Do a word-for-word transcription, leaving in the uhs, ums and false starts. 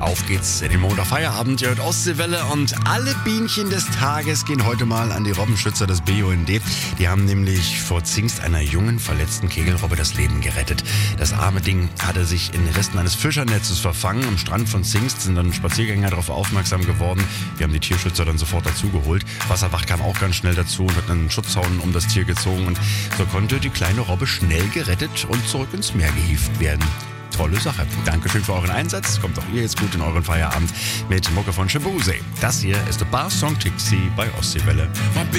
Auf geht's in den Montagfeierabend. Ihr hört Ostseewelle und alle Bienchen des Tages gehen heute mal an die Robbenschützer des B U N D. Die haben nämlich vor Zingst einer jungen, verletzten Kegelrobbe das Leben gerettet. Das arme Ding hatte sich in den Resten eines Fischernetzes verfangen. Am Strand von Zingst sind dann Spaziergänger darauf aufmerksam geworden. Wir haben die Tierschützer dann sofort dazugeholt. Wasserwacht kam auch ganz schnell dazu und hat einen Schutzzaun um das Tier gezogen. Und so konnte die kleine Robbe schnell gerettet und zurück ins Meer gehievt werden. Tolle Sache. Dankeschön für euren Einsatz. Kommt auch ihr jetzt gut in euren Feierabend mit Mucke von Shibuze. Das hier ist The Bar Song Tipsy bei Ostseewelle.